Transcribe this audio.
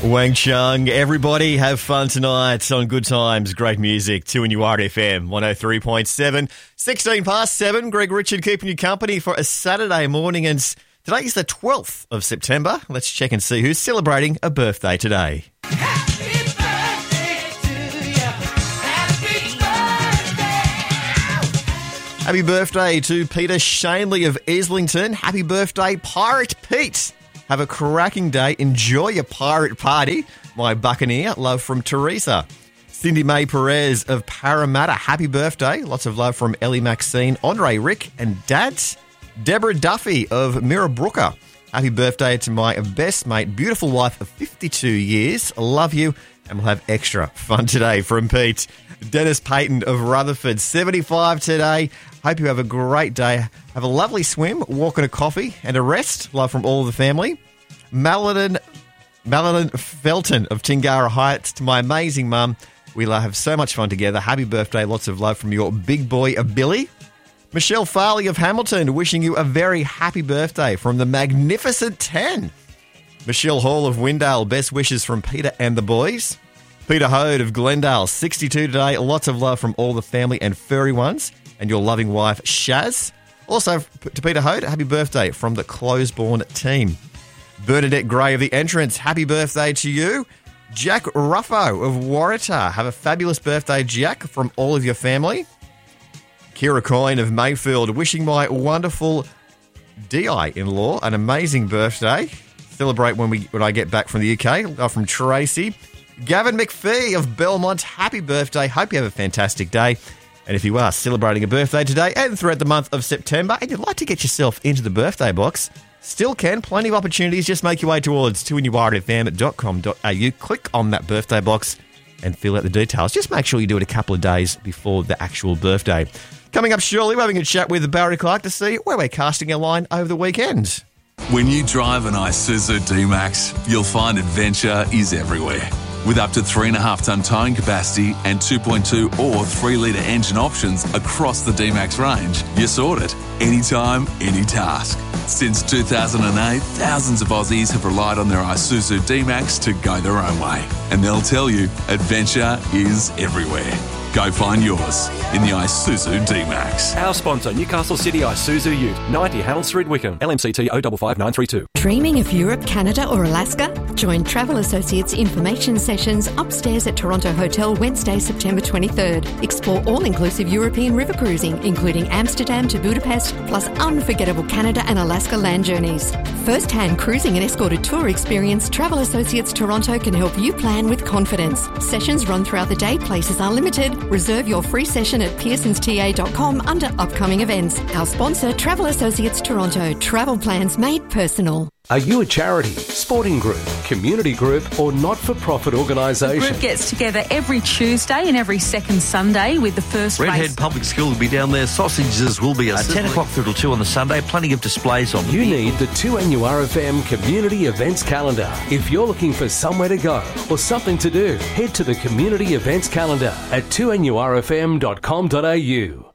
Wang Chung, everybody have fun tonight on Good Times, great music, 2NUR FM 103.7, 16 past 7, Greg Richard keeping you company for a Saturday morning, and today is the 12th of September. Let's check and see who's celebrating a birthday today. Happy birthday to you. Happy birthday. Happy birthday to Peter Shanley of Islington. Happy birthday, Pirate Pete. Have a cracking day. Enjoy your pirate party. My Buccaneer. Love from Teresa. Cindy Mae Perez of Parramatta. Happy birthday. Lots of love from Ellie Maxine, Andre, Rick and Dads. Deborah Duffy of Mirrabooka. Happy birthday to my best mate, beautiful wife of 52 years. Love you. And we'll have extra fun today from Pete. Dennis Payton of Rutherford, 75 today. Hope you have a great day. Have a lovely swim, walk and a coffee, and a rest. Love from all of the family. Maladin Felton of Tingara Heights. To my amazing mum, we'll have so much fun together. Happy birthday. Lots of love from your big boy, Billy. Michelle Farley of Hamilton, wishing you a very happy birthday from the Magnificent 10. Michelle Hall of Windale, best wishes from Peter and the boys. Peter Hode of Glendale, 62 today. Lots of love from all the family and furry ones. And your loving wife, Shaz. Also, to Peter Hode, happy birthday from the Closeborn team. Bernadette Gray of The Entrance, happy birthday to you. Jack Ruffo of Waratah, have a fabulous birthday, Jack, from all of your family. Kira Coyne of Mayfield, wishing my wonderful DI-in-law an amazing birthday. Celebrate when I get back from the UK. From Tracy. Gavin McPhee of Belmont, happy birthday. Hope you have a fantastic day. And if you are celebrating a birthday today and throughout the month of September and you'd like to get yourself into the birthday box, still can. Plenty of opportunities. Just make your way towards 2NURFM.com.au. Click on that birthday box and fill out the details. Just make sure you do it a couple of days before the actual birthday. Coming up shortly, we're having a chat with Barry Clark to see where we're casting our line over the weekend. When you drive an Isuzu D-Max, you'll find adventure is everywhere. With up to 3.5-tonne towing capacity and 2.2 or 3-litre engine options across the D-Max range, you're sorted. Anytime, any task. Since 2008, thousands of Aussies have relied on their Isuzu D-Max to go their own way. And they'll tell you, adventure is everywhere. Go find yours in the Isuzu D-Max. Our sponsor, Newcastle City Isuzu Ute, 90 Harold Street, Wickham, LMCT 055932. Dreaming of Europe, Canada or Alaska? Join Travel Associates information sessions upstairs at Toronto Hotel Wednesday, September 23rd. Explore all-inclusive European river cruising, including Amsterdam to Budapest, plus unforgettable Canada and Alaska land journeys. First-hand cruising and escorted tour experience, Travel Associates Toronto can help you plan with confidence. Sessions run throughout the day, places are limited. Reserve your free session at pearsonsta.com under upcoming events. Our sponsor, Travel Associates Toronto. Travel plans made personal. Are you a charity, sporting group, community group or not-for-profit The organisation? group gets together every Tuesday and every second Sunday with the first Redhead race. Public School will be down there. Sausages will be at 10 o'clock through till 2 on the Sunday. Plenty of displays on. You need the 2NURFM Community Events Calendar. If you're looking for somewhere to go or something to do, head to the Community Events Calendar at 2NURFM.com.au.